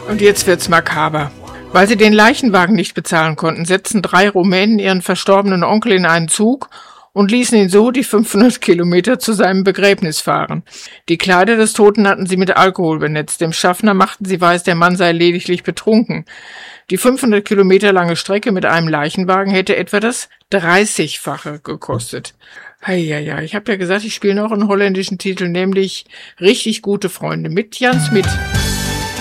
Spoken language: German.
Und jetzt wird's makaber. Weil sie den Leichenwagen nicht bezahlen konnten, setzten 3 Rumänen ihren verstorbenen Onkel in einen Zug und ließen ihn so die 500 Kilometer zu seinem Begräbnis fahren. Die Kleider des Toten hatten sie mit Alkohol benetzt. Dem Schaffner machten sie weiß, der Mann sei lediglich betrunken. Die 500 Kilometer lange Strecke mit einem Leichenwagen hätte etwa das 30-fache gekostet. Heieiei, ich habe ja gesagt, ich spiele noch einen holländischen Titel, nämlich Richtig gute Freunde mit Jan Smit.